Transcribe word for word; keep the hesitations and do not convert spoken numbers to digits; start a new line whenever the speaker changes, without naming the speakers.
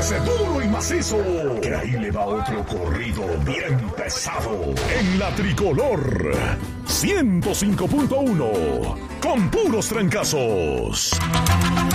Agárrese duro y macizo, que ahí le va otro corrido bien pesado. En la Tricolor ciento cinco punto uno, con puros trancazos.